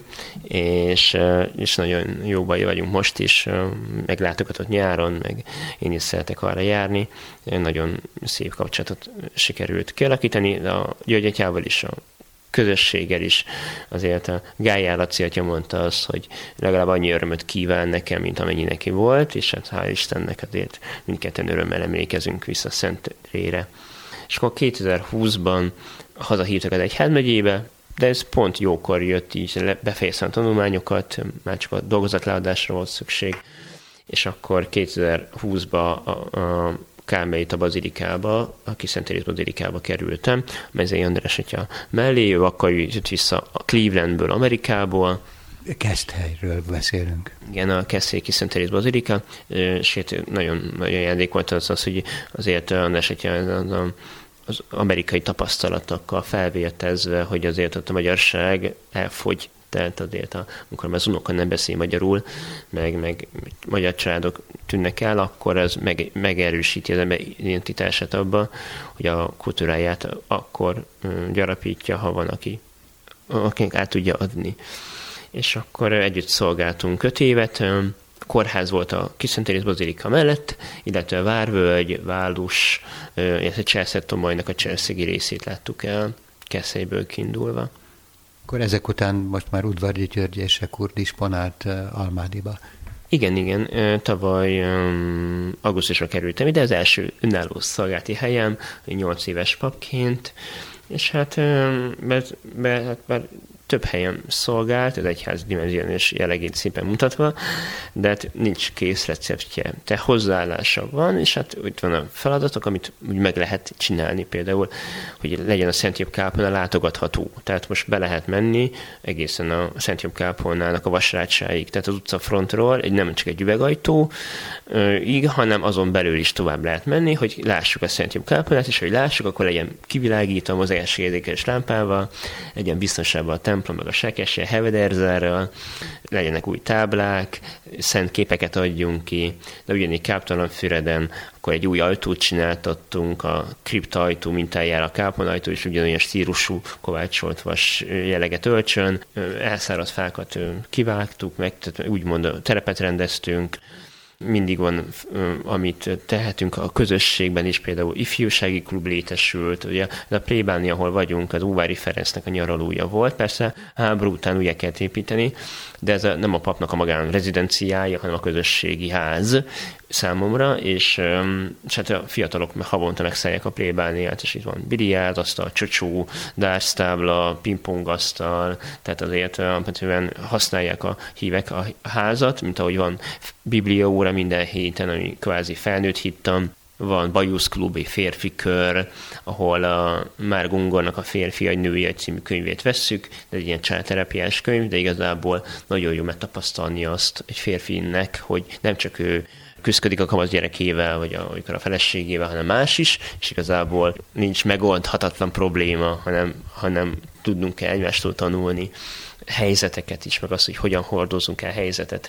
és, és nagyon jó baj vagyunk most is, meglátogatott nyáron, meg én is szeretek arra járni. Nagyon szép kapcsolatot sikerült kialakítani, a György atyával is, a közösséggel is. Azért a Gályár Laci atya mondta azt, hogy legalább annyi örömöt kíván nekem, mint amennyi neki volt, és hát hál' Istennek azért mindketten örömmel emlékezünk vissza Szentrére. És akkor kétezer-húszban hazahívtak az Egyházmegyébe, de ez pont jókor jött, így befejeztem a tanulmányokat, már csak a dolgozatleadásra volt szükség, és akkor kétezer-húszban a, a Kálmeit bazilikába, a Kiszentélés bazilikába kerültem, Mezei András atya mellé, ő akkor jött vissza a Clevelandből, Amerikából. Keszthelyről beszélünk. Igen, a Keszthely Kiszentélés bazilika, és nagyon nagy ajándék volt az, az hogy azért András atya az, az amerikai tapasztalatokkal felvértezve, hogy azért ott a magyarság elfogy, tehát azért, a, amikor már az unoka nem beszél magyarul, meg, meg magyar családok tűnnek el, akkor ez meg, megerősíti az ember identitását abba, hogy a kultúráját akkor gyarapítja, ha van, aki, akinek át tudja adni. És akkor együtt szolgáltunk öt évet, kórház volt a Kiszentélés bazilika mellett, illetve Várvölgy, Vállus, illetve Cselszeg-Tomolynak a cselszegi részét láttuk el, Keszthelyből kiindulva. Akkor ezek után most már Udvardi György Esek úr disponált Almádiba. Igen, igen. Tavaly um, augusztusra kerültem ide, az első önálló szolgálati helyem, nyolc éves papként, és hát mert, mert, mert több helyen szolgált, az egyház dimenziós jellegét szépen mutatva, de hát nincs kész receptje. Tehát hozzáállása van, és hát itt van a feladatok, amit úgy meg lehet csinálni, például, hogy legyen a Szent Jobb kápolna látogatható. Tehát most be lehet menni egészen a Szent Jobb kápolnának a vasrácsáig, tehát az utcafrontról, egy nem csak egy üvegajtó, így, hanem azon belül is tovább lehet menni, hogy lássuk a Szent Jobb kápolnát, és hogy lássuk, akkor legyen kivilágítva a mozgásérzékenyes lámpával, legyen biztonságban a templom, meg a sekessel, hevederzárral, legyenek új táblák, szent képeket adjunk ki, de ugyanígy Káptalanfüreden akkor egy új ajtót csináltattunk, a kripta ajtó mintájára a kápolnajtó is ugyanolyan stílusú kovácsolt vas jelleget öltsön, elszáradt fákat kivágtuk, meg tehát úgymond terepet rendeztünk, mindig van, amit tehetünk a közösségben is, például ifjúsági klub létesült, ugye a plébánia, ahol vagyunk, az Óvári Ferencnek a nyaralója volt, persze háború után ugye kell építeni, de ez a, nem a papnak a magán rezidenciája, hanem a közösségi ház számomra, és, és hát a fiatalok havonta megszállják a plébániát, és itt van biliárdasztal, csocsó, dárctábla, pingpongasztal, tehát azért alapvetően használják a hívek a házat, mint ahogy van bibliaóra minden héten, ami kvázi felnőtt hittam, van bajuszklub, egy férfi kör, ahol a Márk Ungornak a Férfi egy női egy című könyvét vesszük, ez egy ilyen családterápiás könyv, de igazából nagyon jó megtapasztalni azt egy férfinek, hogy nem csak ő küszködik a kamasz gyerekével, vagy a, a feleségével, hanem más is, és igazából nincs megoldhatatlan probléma, hanem, hanem tudnunk kell egymástól tanulni helyzeteket is, meg azt, hogy hogyan hordozunk el helyzetet.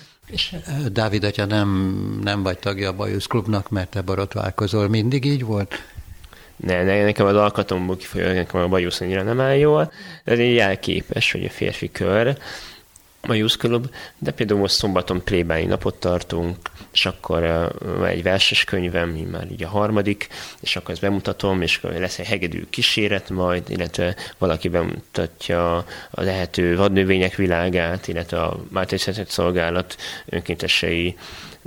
És Dávid atya, nem, nem vagy tagja a Bajusz klubnak, mert te borotválkozol, mindig így volt? Ne, ne, nekem az alkatomból kifolyólag, nekem a Bajusz annyira nem áll jól, de ez egy jelképes, hogy a férfi kör, Bajusz klub, de például most szombaton plébáni napot tartunk, és akkor uh, egy verses könyvem, már így a harmadik, és akkor ezt bemutatom, és akkor lesz egy hegedű kíséret majd, illetve valaki bemutatja a lehető vadnövények világát, illetve a Máté Szentszolgálat önkéntesei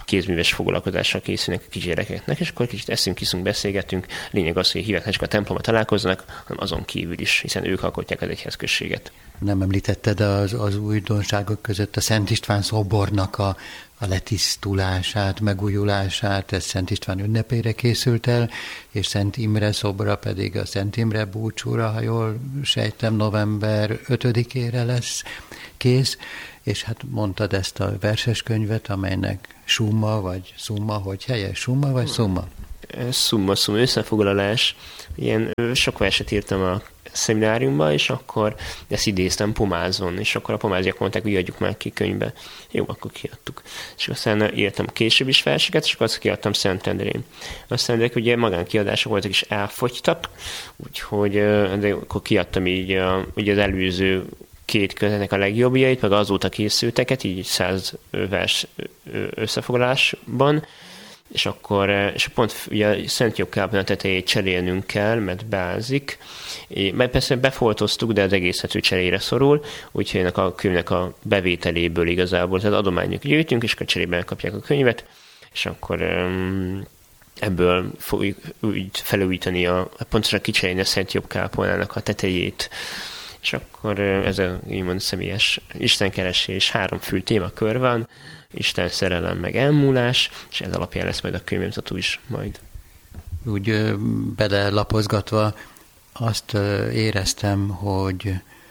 kézműves foglalkozással készülnek a kisgyerekeknek, és akkor kicsit eszünk, kiszunk, beszélgetünk. Lényeg az, hogy a hívek ne csak a templomba találkoznak, hanem azon kívül is, hiszen ők alkotják az egyházközséget. Nem említetted az, az újdonságok között a Szent István szobornak a, a letisztulását, megújulását, ez Szent István ünnepére készült el, és Szent Imre szobra pedig a Szent Imre búcsúra, ha jól sejtem, november ötödikére lesz kész, és hát mondtad ezt a verseskönyvet, amelynek summa, vagy szumma, hogy helyes, summa, vagy szumma? Szumma, szumma, összefoglalás. Ilyen sok verset írtam a szemináriumban, és akkor ezt idéztem pomázon, és akkor a pomáziak mondták, hogy adjuk már ki könyvbe. Jó, akkor kiadtuk. És aztán írtam később is verseket, és akkor azt kiadtam Szentendrén. Aztán ezek ugye magánkiadások voltak, és elfogytak, úgyhogy de akkor kiadtam így ugye az előző két kötetnek a legjobbjait, meg azóta készülteket, így száz vers összefoglalásban, és akkor és pont ugye a Szent Jogkában a tetejét cserélnünk kell, mert beázik. Mert persze befoltoztuk, de az egészet cserére szorul, úgyhogy ennek a könyvnek a bevételéből igazából, tehát adományok gyűjtünk, és akkor cserében elkapják a könyvet, és akkor um, ebből fogjuk úgy felújítani, a, pontosan kicserélni a Szent Jobb-kápolnának a tetejét, és akkor ez a úgymond személyes istenkeresés, három fő témakör van, Isten, szerelem, meg elmúlás, és ez alapján lesz majd a könyvbemutató is majd. Úgy belelapozgatva azt éreztem, hogy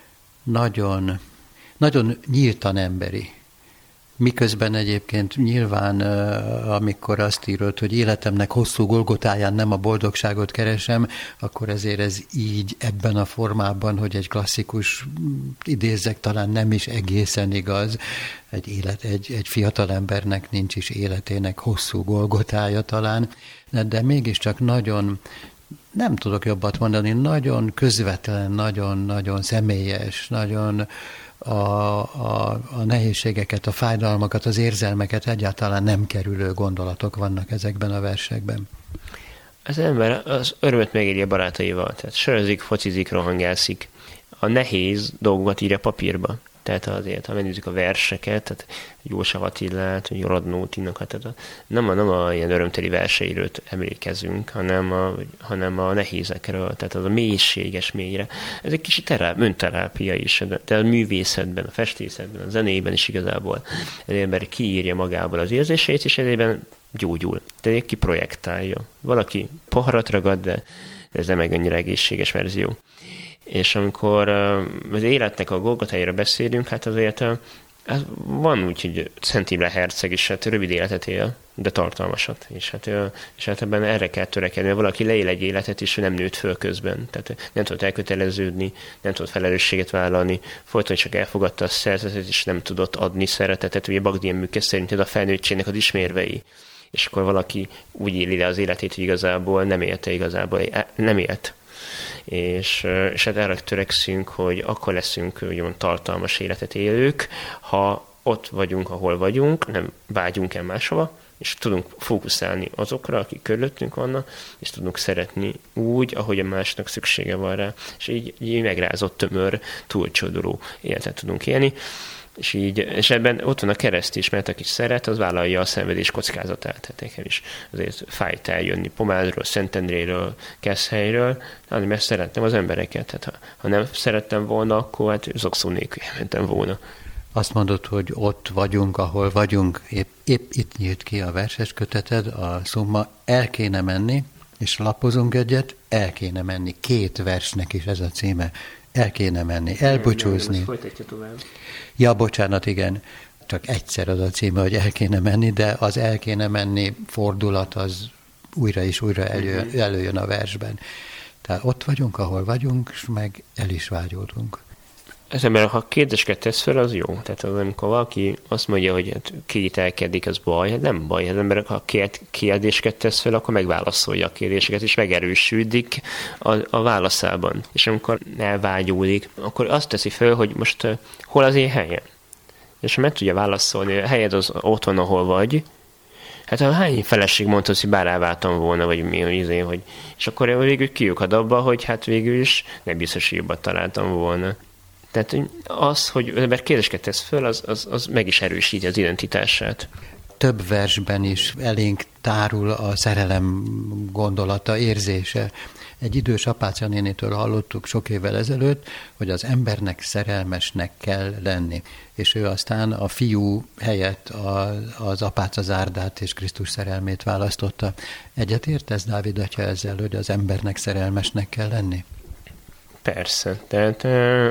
nagyon, nagyon nyíltan emberi. Miközben egyébként nyilván, amikor azt írod, hogy életemnek hosszú Golgotáján nem a boldogságot keresem, akkor ezért ez így ebben a formában, hogy egy klasszikus idézzek, talán nem is egészen igaz. Egy, élet, egy, egy fiatal embernek nincs is életének hosszú Golgotája talán, de mégiscsak nagyon, nem tudok jobbat mondani, nagyon közvetlen, nagyon-nagyon személyes, nagyon A, a, a nehézségeket, a fájdalmakat, az érzelmeket egyáltalán nem kerülő gondolatok vannak ezekben a versekben. Az ember az örömöt megéri a barátaival, tehát sörözik, focizik, rohangászik. A nehéz dolgokat írja papírba. Tehát azért, ha megnézzük a verseket, tehát Jósa Attilát, Jorodnó Tinokat, tehát a, nem, a, nem a ilyen örömteli verseiről emlékezünk, hanem a, hanem a nehézekről, tehát az a mélységes mélyre. Ez egy kicsit teráp, önterápia is, de a művészetben, a festészetben, a zenében is igazából az ember kiírja magából az érzéseit, és ezében gyógyul, de kiprojektálja. Valaki poharat ragad, de ez nem egy annyira egészséges verzió. És amikor az életnek a Golgotájára beszélünk, hát azért hát van úgy, hogy Szent Imre herceg is hát rövid életet él, de tartalmasat. És hát, és hát ebben erre kell törekedni, mert valaki leél egy életet, és nem nőtt föl közben. Tehát nem tudott elköteleződni, nem tudott felelősséget vállalni, folyton csak elfogadta a szeretetet, és nem tudott adni szeretetet. Ugye Bagdien Műke szerint ez a felnőttségnek az ismérvei. És akkor valaki úgy éli le az életét, hogy igazából nem élte, igazából nem élt. És, és hát erre törekszünk, hogy akkor leszünk úgymond tartalmas életet élők, ha ott vagyunk, ahol vagyunk, nem vágyunk el máshova, és tudunk fókuszálni azokra, akik körülöttünk vannak, és tudunk szeretni úgy, ahogy a másnak szüksége van rá, és így, így megrázott, tömör, túlcsodoló életet tudunk élni. És, így, és ebben ott van a kereszt is, mert aki szeret, az vállalja a szenvedés kockázatát. Tehát nekem is azért fájt eljönni Pomázról, Szentendréről, Keszhelyről, mert szerettem az embereket. Tehát ha, ha nem szerettem volna, akkor hát zokszó nélkül mentem volna. Azt mondod, hogy ott vagyunk, ahol vagyunk, épp, épp itt nyílt ki a verses köteted, a szumma, el kéne menni, és lapozunk egyet, el kéne menni. Két versnek is ez a címe. El kéne menni, elbúcsúzni. Nem, folytatja tovább. Ja, bocsánat, igen, csak egyszer az a címe, hogy el kéne menni, de az el kéne menni fordulat az újra és újra elő, előjön a versben. Tehát ott vagyunk, ahol vagyunk, és meg el is vágyódunk. Ez ember, ha kérdéseket tesz fel, az jó. Tehát az, amikor valaki azt mondja, hogy hát kételkedik, az baj, hát nem baj. Az ember, ha kérdéseket tesz fel, akkor megválaszolja a kérdéseket, és megerősödik a, a válaszában. És amikor elvágyódik, akkor azt teszi fel, hogy most uh, hol az én helyem? És ha meg tudja válaszolni, a helyed az otthon, ahol vagy, hát ha hány feleség mondta, hogy bár elváltam volna, vagy mi, hogy izé, hogy... És akkor végül kiukad abba, hogy hát végül is nem biztos, hogy jobbat találtam volna. Tehát az, hogy az ember kérdéseket tesz föl, az, az, az meg is erősíti az identitását. több versben is elénk tárul a szerelem gondolata, érzése. Egy idős Apáca nénitől hallottuk sok évvel ezelőtt, hogy az embernek szerelmesnek kell lenni. És ő aztán a fiú helyett a, az Apáca zárdát és Krisztus szerelmét választotta. Egyet értesz, Dávid atya, ezzel, hogy az embernek szerelmesnek kell lenni? Persze. Tehát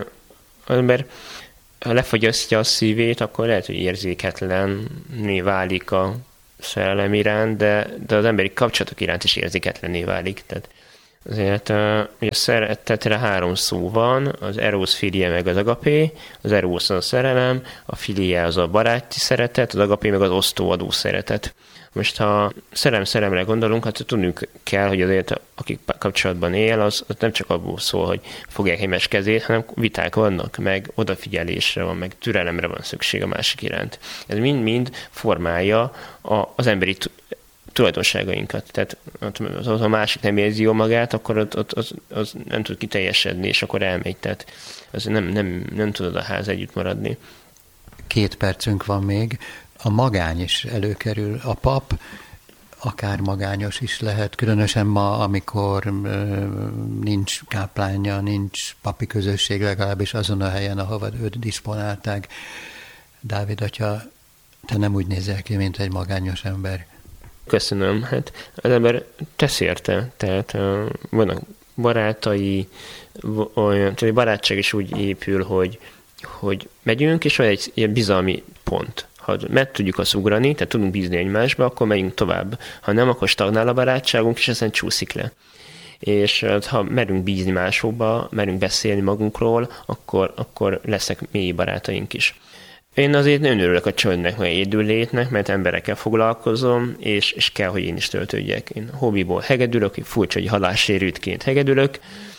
az ember, ha lefogyasztja a szívét, akkor lehet, hogy érzéketlenné válik a szerelem iránt, de, de az emberi kapcsolatok iránt is érzéketlenné válik. Tehát azért ugye a szeretetre három szó van, az eros, filia meg az agapé. Az eros az a szerelem, a filia az a baráti szeretet, az agapé meg az osztóadó szeretet. Most ha szerelem-szerelemre gondolunk, hát tudnunk kell, hogy azért akik kapcsolatban él, az, az nem csak abból szól, hogy fogják egymás kezét, hanem viták vannak, meg odafigyelésre van, meg türelemre van szükség a másik iránt. Ez mind-mind formálja a, az emberi tulajdonságainkat. Tehát ha a másik nem érzi jól magát, akkor az, az, az nem tud kiteljesedni, és akkor elmegy. Tehát az nem, nem, nem tudod a ház együtt maradni. Két percünk van még. A magány is előkerül. A pap akár magányos is lehet, különösen ma, amikor ö, nincs káplánja, nincs papi közösség, legalábbis azon a helyen, ahova őt disponálták. Dávid atya, te nem úgy nézel ki, mint egy magányos ember. Köszönöm. Hát az ember tesz érte. Tehát uh, vannak barátai, olyan, tehát egy barátság is úgy épül, hogy, hogy megyünk, és van egy ilyen bizalmi pont. Ha meg tudjuk azt ugrani, tehát tudunk bízni egymásba, akkor megyünk tovább. Ha nem, akkor stagnál a barátságunk, és ezen csúszik le. És ha merünk bízni másokba, merünk beszélni magunkról, akkor, akkor lesznek mély barátaink is. Én azért nagyon örülök a csöndnek, meg édüllétnek, mert emberekkel foglalkozom, és, és kell, hogy én is töltődjek. Én hobbiból hegedülök, furcsa, hogy halássérültként hegedülök,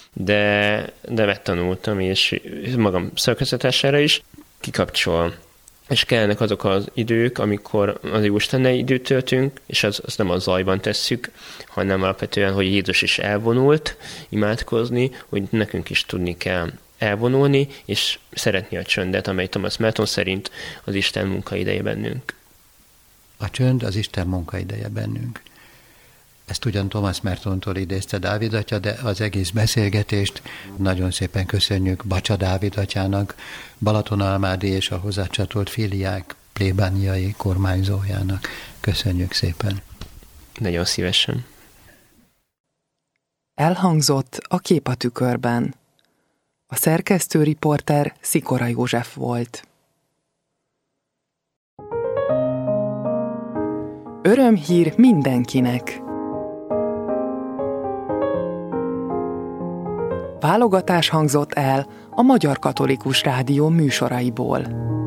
de, de megtanultam, és magam szakoszatására is kikapcsol. És kellnek azok az idők, amikor az Jóistennel időt töltünk, és az, az nem a zajban tesszük, hanem alapvetően, hogy Jézus is elvonult imádkozni, hogy nekünk is tudni kell elvonulni, és szeretni a csöndet, amely Thomas Merton szerint az Isten munkaideje bennünk. A csönd az Isten munkaideje bennünk. Ezt ugyan Thomas Mertontól idézte Dávid atya, de az egész beszélgetést nagyon szépen köszönjük Bacsa Dávid atyának, Balatonalmádi és a hozzácsatolt filiák plébániai kormányzójának. Köszönjük szépen. Nagyon szívesen. Elhangzott a Kép a tükörben. A szerkesztő riporter Szikora József volt. Örömhír mindenkinek! Válogatás hangzott el a Magyar Katolikus Rádió műsoraiból.